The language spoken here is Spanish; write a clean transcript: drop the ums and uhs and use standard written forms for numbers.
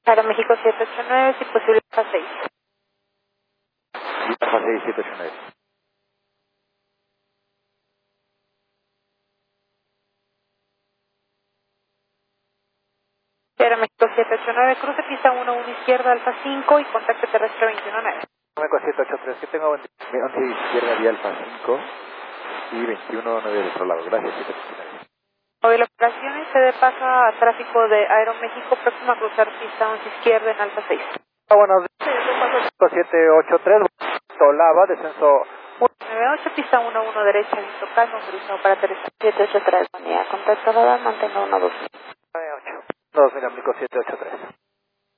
Aeroméxico 789, si posible Alfa 6. Alfa 6, 789. Aeroméxico 789, cruce pista 11 izquierda, Alfa 5 y contacto terrestre 219. Aeroméxico 783, que tenga 11 izquierda vía Alfa 5 y 219 del otro lado. Gracias, 789. Hoy la operación se de paso a tráfico de Aeroméxico, próximo a cruzar pista 11 izquierda en Alfa 6. Buenos días, 783, Tolava, descenso 98, pista 11 derecha, visto calmo, autorizado para aterrizar. 783, unidad, contacto radar, mantenga 12. 98. 2000, amigo 783.